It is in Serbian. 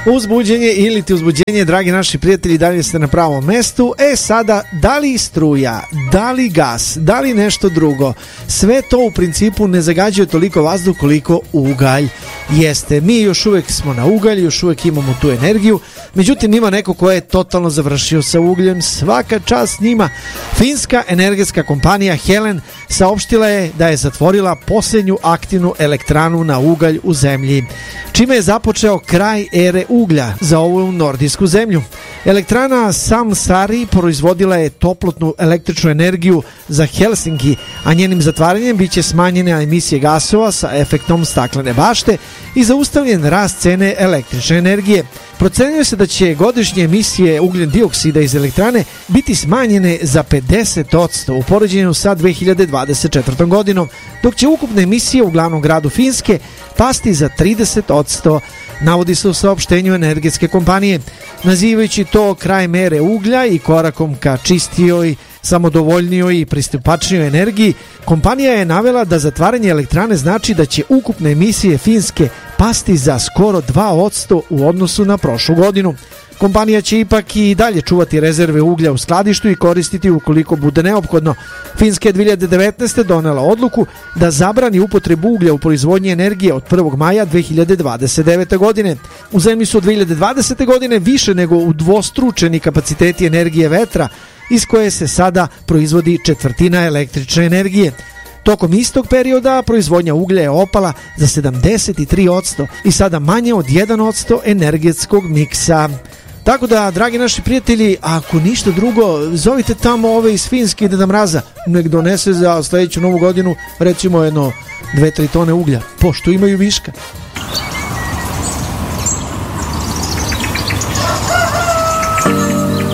Uzbuđenje ili ti uzbuđenje, dragi naši prijatelji, dalje ste na pravom mestu. Sada, da li struja, da li gas, da li nešto drugo, sve to u principu ne zagađuje toliko vazduh koliko ugalj jeste. Mi još uvijek smo na ugalj, još uvijek imamo tu energiju, međutim ima neko ko je totalno završio sa ugljem, svaka čast njima. Finska energetska kompanija Helen saopštila je da je zatvorila posljednju aktivnu elektranu na ugalj u zemlji, čime je započeo kraj ere uglja za ovu nordijsku zemlju. Elektrana Samsari proizvodila je toplotnu električnu energiju za Helsinki, a njenim zatvaranjem biće smanjene emisije gasova sa efektom staklene bašte i zaustavljen rast cene električne energije. Procenjuje se da će godišnje emisije ugljen dioksida iz elektrane biti smanjene za 50% u poređenju sa 2024. godinom, dok će ukupne emisije u glavnom gradu Finske pasti za 30%, navodi se u saopštenju energetske kompanije. Nazivajući to krajem ere uglja i korakom ka čistijoj, samodovoljnijoj i pristupačnijoj energiji, kompanija je navela da zatvaranje elektrane znači da će ukupne emisije Finske pasti za skoro 2% u odnosu na prošlu godinu. Kompanija će ipak i dalje čuvati rezerve uglja u skladištu i koristiti ukoliko bude neophodno. Finska je 2019. donela odluku da zabrani upotrebu uglja u proizvodnji energije od 1. maja 2029. godine. U zemlji su od 2020. godine više nego udvostručeni kapaciteti energije vetra, iz koje se sada proizvodi četvrtina električne energije. Tokom istog perioda proizvodnja uglja je opala za 73% i sada manje od 1% energetskog miksa. Tako da, dragi naši prijatelji, ako ništa drugo, zovite tamo ove iz Finske Deda Mraza, nek donese za sljedeću novu godinu recimo 2-3 tone uglja, pošto imaju viška.